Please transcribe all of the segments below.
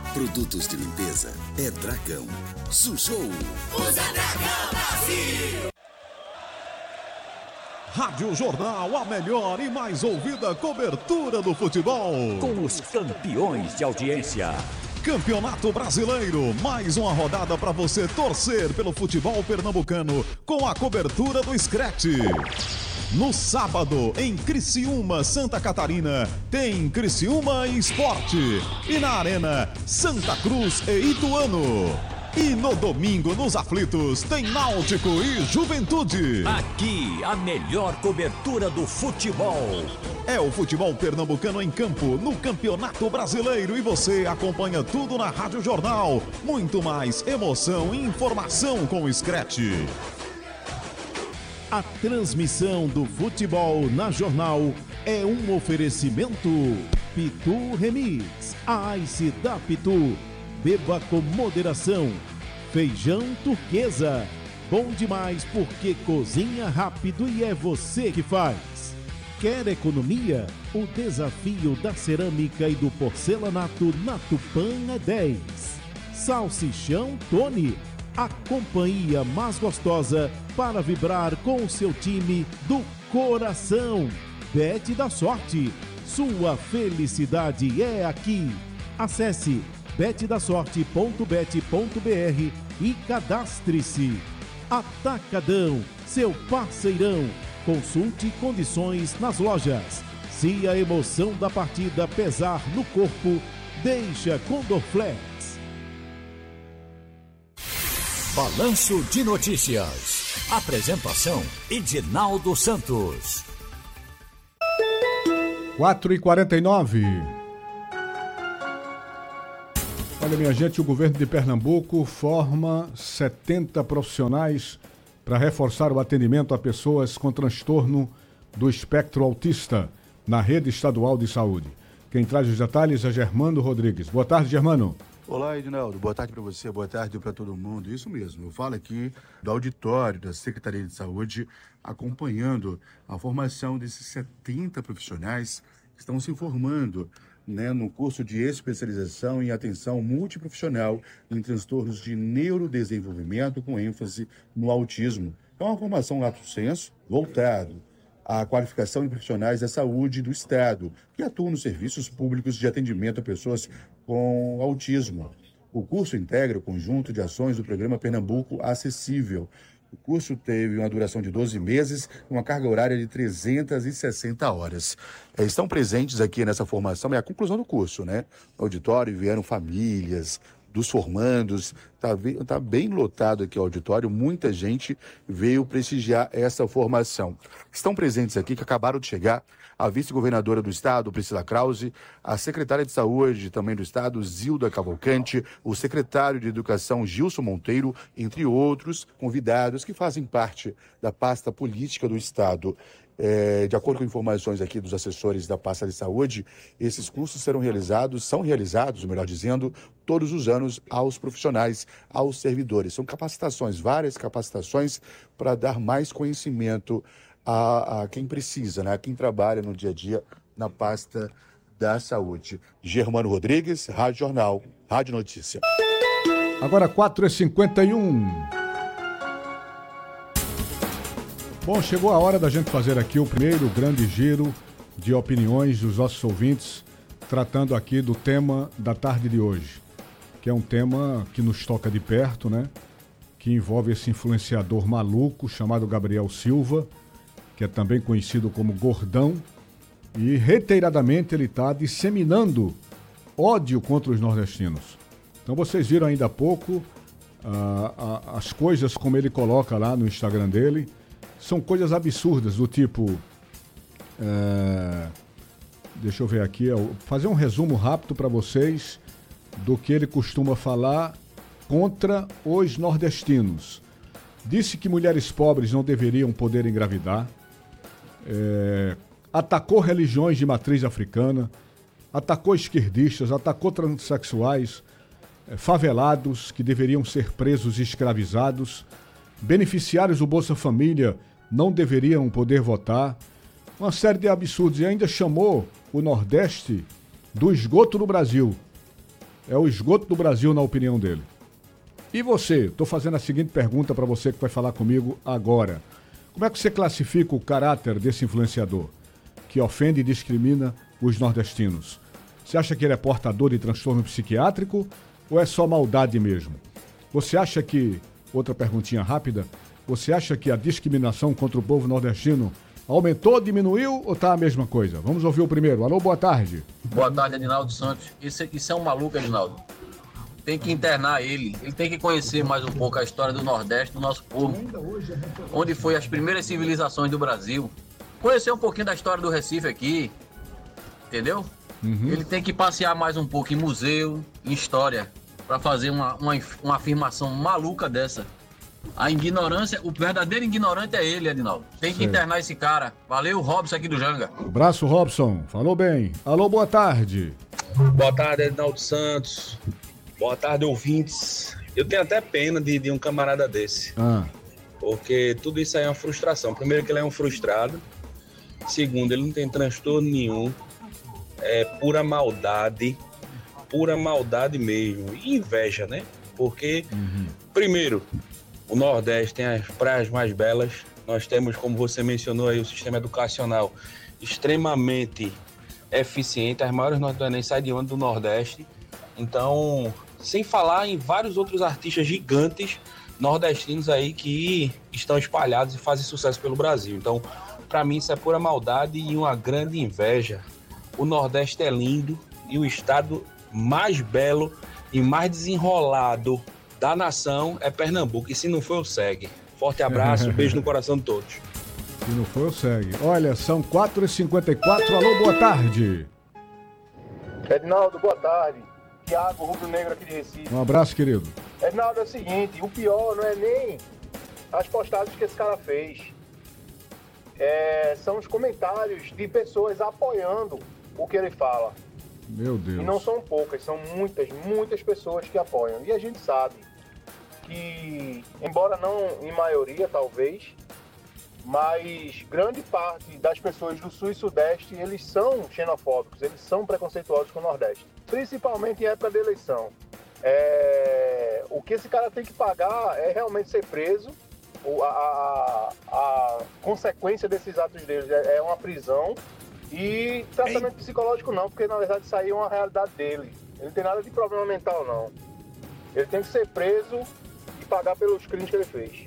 Produtos de limpeza é Dragão. Sujou. Usa Dragão, Brasil! Rádio Jornal, a melhor e mais ouvida cobertura do futebol. Com os campeões de audiência. Campeonato Brasileiro, mais uma rodada para você torcer pelo futebol pernambucano com a cobertura do Scratch. No sábado, em Criciúma, Santa Catarina, tem Criciúma Esporte. E na Arena, Santa Cruz e Ituano. E no domingo, nos aflitos, tem Náutico e Juventude. Aqui, a melhor cobertura do futebol. É o futebol pernambucano em campo, no Campeonato Brasileiro. E você acompanha tudo na Rádio Jornal. Muito mais emoção e informação com o Scratch. A transmissão do futebol na Jornal é um oferecimento Pitu Remix, a Ice da Pitu. Beba com moderação. Feijão Turquesa, bom demais porque cozinha rápido e é você que faz. Quer economia? O desafio da cerâmica e do porcelanato na Tupã é 10. Salsichão Tony, a companhia mais gostosa para vibrar com o seu time do coração. Bet da Sorte, sua felicidade é aqui. Acesse betdasorte.bet.br e cadastre-se. Atacadão, seu parceirão. Consulte condições nas lojas. Se a emoção da partida pesar no corpo, deixa com Dorflex. Balanço de Notícias. Apresentação: Edinaldo Santos. 4h49. Olha, minha gente, o governo de Pernambuco forma 70 profissionais para reforçar o atendimento a pessoas com transtorno do espectro autista na rede estadual de saúde. Quem traz os detalhes é Germano Rodrigues. Boa tarde, Germano. Olá, Edinaldo. Boa tarde para você, boa tarde para todo mundo. Isso mesmo, eu falo aqui do auditório da Secretaria de Saúde, acompanhando a formação desses 70 profissionais que estão se formando no curso de especialização em atenção multiprofissional em transtornos de neurodesenvolvimento com ênfase no autismo. É uma formação lato sensu voltado à qualificação de profissionais da saúde do Estado que atuam nos serviços públicos de atendimento a pessoas com autismo. O curso integra o conjunto de ações do programa Pernambuco Acessível. O curso teve uma duração de 12 meses, uma carga horária de 360 horas. Estão presentes aqui nessa formação, é a conclusão do curso, No auditório vieram famílias dos formandos, tá bem lotado aqui o auditório, muita gente veio prestigiar essa formação. Estão presentes aqui, que acabaram de chegar, a vice-governadora do estado, Priscila Krause, a secretária de saúde também do estado, Zilda Cavalcante, o secretário de educação, Gilson Monteiro, entre outros convidados que fazem parte da pasta política do estado. De acordo com informações aqui dos assessores da pasta de saúde, esses cursos são realizados, melhor dizendo, todos os anos aos profissionais, aos servidores. São capacitações, várias capacitações para dar mais conhecimento a quem precisa, a quem trabalha no dia a dia na pasta da saúde. Germano Rodrigues, Rádio Jornal, Rádio Notícia. Agora 4h51. Bom, chegou a hora da gente fazer aqui o primeiro grande giro de opiniões dos nossos ouvintes, tratando aqui do tema da tarde de hoje, que é um tema que nos toca de perto, que envolve esse influenciador maluco chamado Gabriel Silva, que é também conhecido como Gordão, e reiteradamente ele está disseminando ódio contra os nordestinos. Então vocês viram ainda há pouco as coisas como ele coloca lá no Instagram dele. São coisas absurdas, do tipo... deixa eu ver aqui, fazer um resumo rápido para vocês do que ele costuma falar contra os nordestinos. Disse que mulheres pobres não deveriam poder engravidar, atacou religiões de matriz africana, atacou esquerdistas, atacou transexuais, favelados que deveriam ser presos e escravizados, beneficiários do Bolsa Família não deveriam poder votar, uma série de absurdos, e ainda chamou o Nordeste do esgoto do Brasil. é o esgoto do Brasil, na opinião dele. E você? Estou fazendo a seguinte pergunta para você que vai falar comigo agora. Como é que você classifica o caráter desse influenciador que ofende e discrimina os nordestinos? Você acha que ele é portador de transtorno psiquiátrico ou é só maldade mesmo? Você acha que, outra perguntinha rápida, você acha que a discriminação contra o povo nordestino aumentou, diminuiu ou tá a mesma coisa? Vamos ouvir o primeiro. Alô, boa tarde. Boa tarde, Adinaldo Santos. Isso é um maluco, Adinaldo. Tem que internar ele. Ele tem que conhecer mais um pouco a história do Nordeste, do nosso povo. Onde foi as primeiras civilizações do Brasil. Conhecer um pouquinho da história do Recife aqui. Entendeu? Ele tem que passear mais um pouco em museu, em história, para fazer uma afirmação maluca dessa. A ignorância, o verdadeiro ignorante é ele, Adinaldo. Tem que internar esse cara. Valeu, Robson aqui do Janga. Abraço, Robson. Falou bem. Alô, boa tarde. Boa tarde, Adinaldo Santos. Boa tarde, ouvintes. Eu tenho até pena de um camarada desse. Porque tudo isso aí é uma frustração. Primeiro que ele é um frustrado. Segundo, ele não tem transtorno nenhum. É pura maldade mesmo. E inveja, né? Porque, primeiro, o Nordeste tem as praias mais belas. Nós temos, como você mencionou aí, o sistema educacional extremamente eficiente. As maiores nordestinas saem de onde? Do Nordeste. Então, sem falar em vários outros artistas gigantes nordestinos aí que estão espalhados e fazem sucesso pelo Brasil. Então, para mim, isso é pura maldade e uma grande inveja. O Nordeste é lindo e o estado mais belo e mais desenrolado da nação é Pernambuco. E se não for, eu segue. Forte abraço, beijo no coração de todos. Se não for, eu segue. Olha, são 4h54. Alô, boa tarde. Edinaldo, boa tarde. Tiago, Rubro Negro aqui de Recife. Um abraço, querido. Edinaldo, é o seguinte, o pior não é nem as postagens que esse cara fez. São os comentários de pessoas apoiando o que ele fala. Meu Deus. E não são poucas, são muitas pessoas que apoiam. E a gente sabe que, embora não em maioria, talvez, mas grande parte das pessoas do Sul e Sudeste, eles são xenofóbicos, eles são preconceituosos com o Nordeste. Principalmente em época de eleição. O que esse cara tem que pagar é realmente ser preso. A consequência desses atos deles é uma prisão. E tratamento psicológico não, porque na verdade isso aí é uma realidade dele. Ele não tem nada de problema mental, não. Ele tem que ser preso e pagar pelos crimes que ele fez.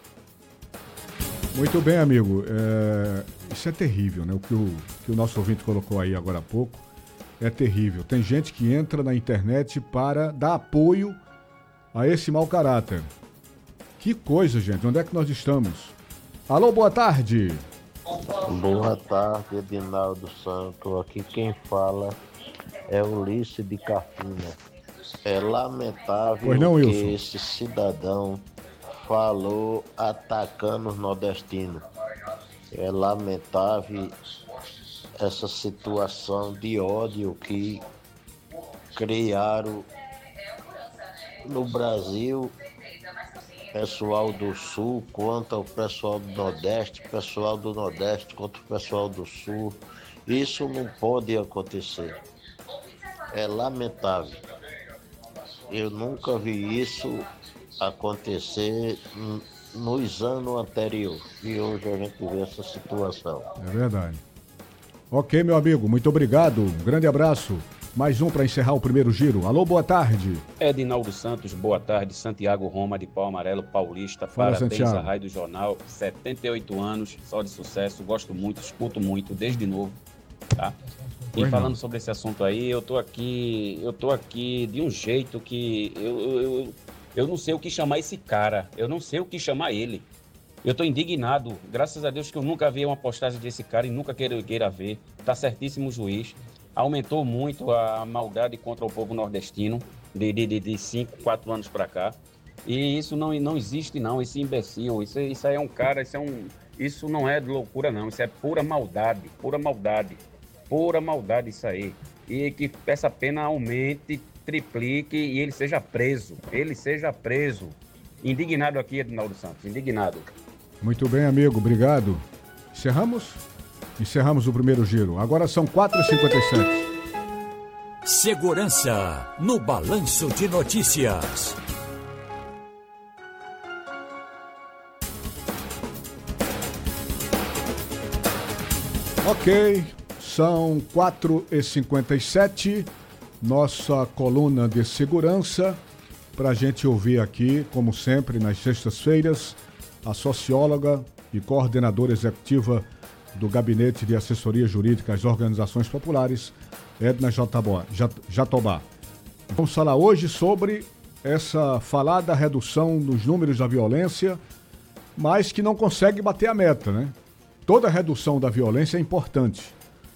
Muito bem, amigo. Isso é terrível, né? O que o nosso ouvinte colocou aí agora há pouco é terrível. Tem gente que entra na internet para dar apoio a esse mau caráter. Que coisa, gente. Onde é que nós estamos? Alô, boa tarde. Boa tarde, Edinaldo Santos. Aqui quem fala é Ulisses de Carpina. É lamentável que esse cidadão falou atacando os nordestinos. É lamentável essa situação de ódio que criaram no Brasil, pessoal do Sul contra o pessoal do Nordeste contra o pessoal do Sul. Isso não pode acontecer. É lamentável. Eu nunca vi isso acontecer nos anos anteriores. E hoje a gente vê essa situação. É verdade. Ok, meu amigo, muito obrigado. Um grande abraço. Mais um para encerrar o primeiro giro. Alô, boa tarde. Edinaldo Santos, boa tarde. Santiago Roma de Pau Amarelo, paulista. Fala, parabéns Santiago. à Rádio do Jornal. 78 anos, só de sucesso. Gosto muito, escuto muito, desde novo. Tá? E falando sobre esse assunto aí, eu tô aqui de um jeito que eu não sei o que chamar esse cara. Eu não sei o que chamar ele. Eu tô indignado. Graças a Deus que eu nunca vi uma postagem desse cara e nunca queira ver. Tá certíssimo o juiz. Aumentou muito a maldade contra o povo nordestino de 5, 4 anos para cá. E isso não existe, não. Esse imbecil, isso aí é um cara, isso não é de loucura, não. Isso é pura maldade isso aí. E que essa pena aumente, triplique e ele seja preso. Indignado aqui, Edinaldo Santos, indignado. Muito bem, amigo, obrigado. Encerramos o primeiro giro. Agora são 4h57. Segurança no Balanço de Notícias. Ok, são 4h57, nossa coluna de segurança, para a gente ouvir aqui, como sempre, nas sextas-feiras, a socióloga e coordenadora executiva do Gabinete de Assessoria Jurídica às Organizações Populares, Edna Jatobá. Vamos falar hoje sobre essa falada redução dos números da violência, mas que não consegue bater a meta, né? Toda redução da violência é importante,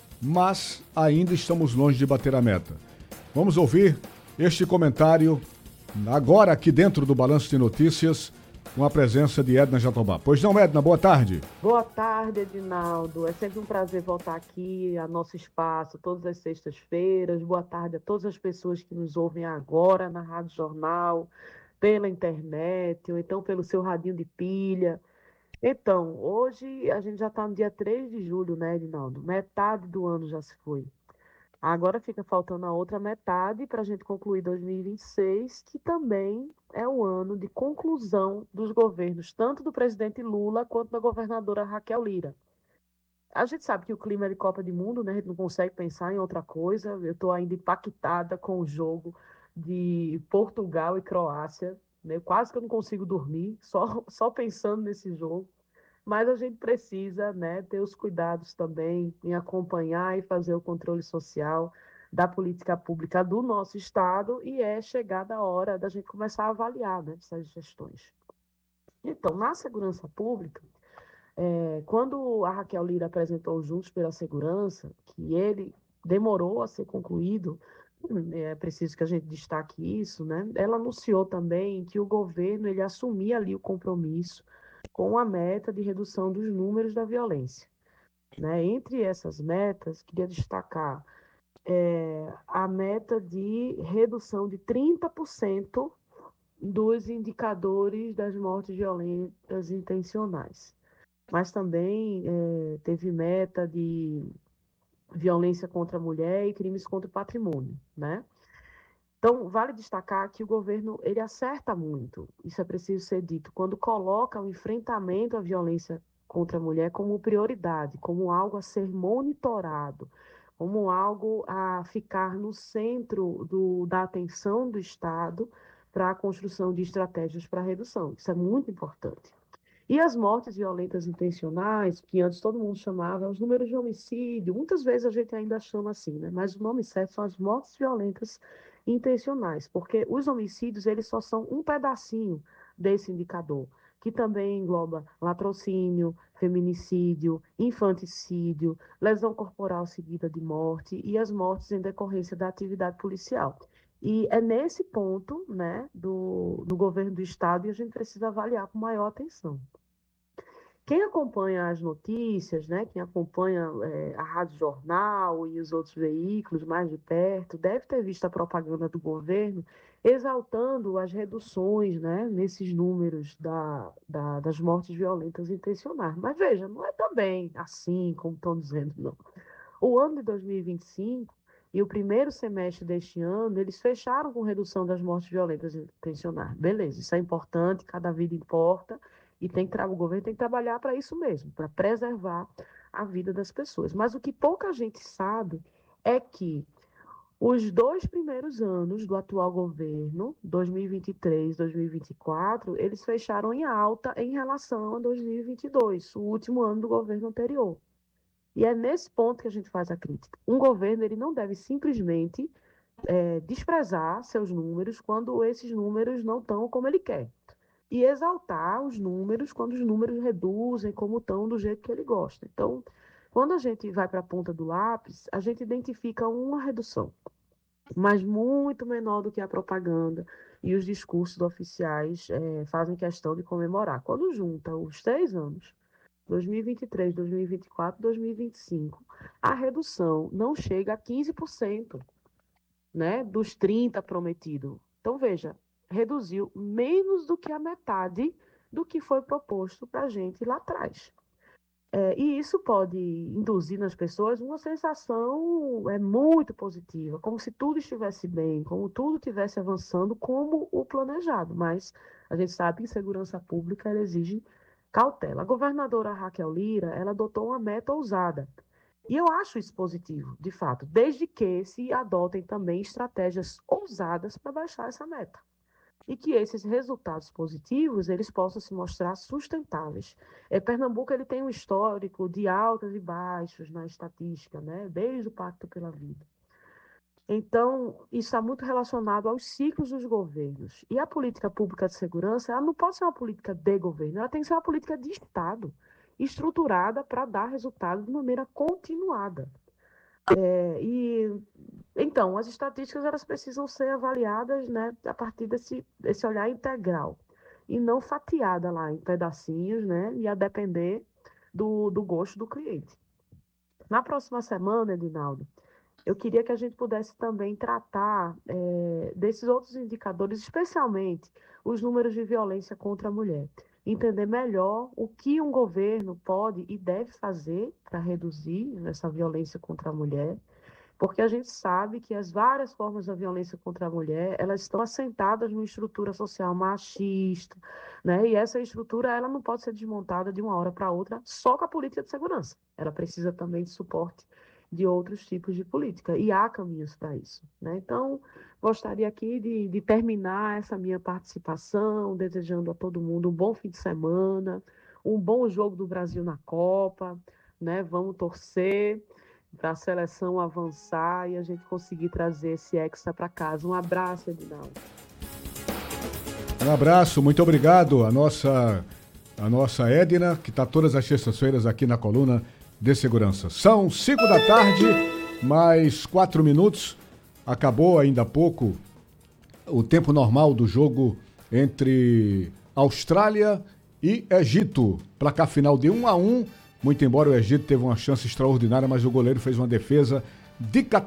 mas ainda estamos longe de bater a meta. Vamos ouvir este comentário agora aqui dentro do Balanço de Notícias, com a presença de Edna Jatobá. Pois não, Edna, boa tarde. Boa tarde, Edinaldo. É sempre um prazer voltar aqui a nosso espaço todas as sextas-feiras. Boa tarde a todas as pessoas que nos ouvem agora na Rádio Jornal, pela internet, ou então pelo seu radinho de pilha. Então, hoje a gente já está no dia 3 de julho, né, Edinaldo? Metade do ano já se foi. Agora fica faltando a outra metade para a gente concluir 2026, que também é o ano de conclusão dos governos, tanto do presidente Lula quanto da governadora Raquel Lira. A gente sabe que o clima é de Copa do Mundo, né? A gente não consegue pensar em outra coisa. Eu estou ainda impactada com o jogo de Portugal e Croácia, né? Quase que eu não consigo dormir, só pensando nesse jogo. Mas a gente precisa, né, ter os cuidados também em acompanhar e fazer o controle social da política pública do nosso Estado, e é chegada a hora da gente começar a avaliar, né, essas gestões. Então, na segurança pública, quando a Raquel Lira apresentou o Juntos pela Segurança, que ele demorou a ser concluído, é preciso que a gente destaque isso, né? Ela anunciou também que o governo ele assumia ali o compromisso com a meta de redução dos números da violência, né? Entre essas metas, queria destacar a meta de redução de 30% dos indicadores das mortes violentas intencionais. Mas também teve meta de violência contra a mulher e crimes contra o patrimônio, né? Então, vale destacar que o governo ele acerta muito, isso é preciso ser dito, quando coloca o enfrentamento à violência contra a mulher como prioridade, como algo a ser monitorado, como algo a ficar no centro da atenção do Estado para a construção de estratégias para a redução. Isso é muito importante. E as mortes violentas intencionais, que antes todo mundo chamava, os números de homicídio, muitas vezes a gente ainda chama assim, né? Mas o nome certo são as mortes violentas intencionais, porque os homicídios eles só são um pedacinho desse indicador, que também engloba latrocínio, feminicídio, infanticídio, lesão corporal seguida de morte e as mortes em decorrência da atividade policial. E é nesse ponto, né, do governo do Estado, que a gente precisa avaliar com maior atenção. Quem acompanha as notícias, né, quem acompanha a Rádio Jornal e os outros veículos mais de perto, deve ter visto a propaganda do governo exaltando as reduções, né, nesses números das mortes violentas intencionais. Mas veja, não é também assim como estão dizendo, não. O ano de 2025 e o primeiro semestre deste ano, eles fecharam com redução das mortes violentas intencionais. Beleza, isso é importante, cada vida importa. E o governo tem que trabalhar para isso mesmo, para preservar a vida das pessoas. Mas o que pouca gente sabe é que os 2 primeiros anos do atual governo, 2023 e 2024, eles fecharam em alta em relação a 2022, o último ano do governo anterior. E é nesse ponto que a gente faz a crítica. Um governo ele não deve simplesmente desprezar seus números quando esses números não estão como ele quer. E exaltar os números quando os números reduzem, como estão, do jeito que ele gosta. Então, quando a gente vai para a ponta do lápis, a gente identifica uma redução, mas muito menor do que a propaganda e os discursos oficiais fazem questão de comemorar. Quando junta os 3 anos, 2023, 2024, 2025, a redução não chega a 15%, né, dos 30% prometido. Então, veja, reduziu menos do que a metade do que foi proposto para a gente lá atrás. E isso pode induzir nas pessoas uma sensação muito positiva, como se tudo estivesse bem, como tudo estivesse avançando como o planejado. Mas a gente sabe que segurança pública ela exige cautela. A governadora Raquel Lira, ela adotou uma meta ousada. E eu acho isso positivo, de fato, desde que se adotem também estratégias ousadas para baixar essa meta. E que esses resultados positivos eles possam se mostrar sustentáveis. Pernambuco ele tem um histórico de altos e baixos na estatística, né? Desde o Pacto pela Vida. Então, isso está muito relacionado aos ciclos dos governos. E a política pública de segurança ela não pode ser uma política de governo, ela tem que ser uma política de Estado, estruturada para dar resultado de maneira continuada. Então, as estatísticas elas precisam ser avaliadas, né, a partir desse olhar integral e não fatiada lá em pedacinhos, né, e a depender do gosto do cliente. Na próxima semana, Edinaldo, eu queria que a gente pudesse também tratar desses outros indicadores, especialmente os números de violência contra a mulher. Entender melhor o que um governo pode e deve fazer para reduzir essa violência contra a mulher, porque a gente sabe que as várias formas da violência contra a mulher, elas estão assentadas numa estrutura social machista, né? E essa estrutura, ela não pode ser desmontada de uma hora para outra só com a política de segurança. Ela precisa também de suporte de outros tipos de política, e há caminhos para isso, né? Então, gostaria aqui de terminar essa minha participação, desejando a todo mundo um bom fim de semana, um bom jogo do Brasil na Copa, né? Vamos torcer para a seleção avançar e a gente conseguir trazer esse hexa para casa. Um abraço, Edinaldo. Um abraço, muito obrigado. A nossa Edna, que está todas as sextas-feiras aqui na coluna de segurança. São 5 da tarde, mais 4 minutos. Acabou ainda há pouco o tempo normal do jogo entre Austrália e Egito. Placar final de 1-1. Muito embora o Egito teve uma chance extraordinária, mas o goleiro fez uma defesa de